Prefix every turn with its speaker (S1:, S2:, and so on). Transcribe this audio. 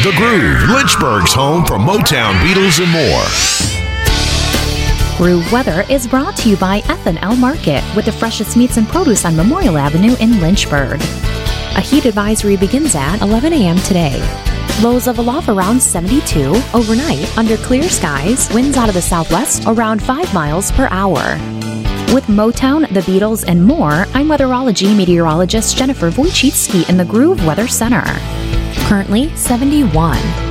S1: The Groove, Lynchburg's home for Motown, Beatles, and more.
S2: Groove Weather is brought to you by F&L Market, with the freshest meats and produce on Memorial Avenue in Lynchburg. A heat advisory begins at 11 a.m. today. Lows of aloft around 72. Overnight, under clear skies, winds out of the southwest around 5 miles per hour. With Motown, the Beatles, and more, I'm weatherology meteorologist Jennifer Wojcicki in the Groove Weather Center. Currently 71.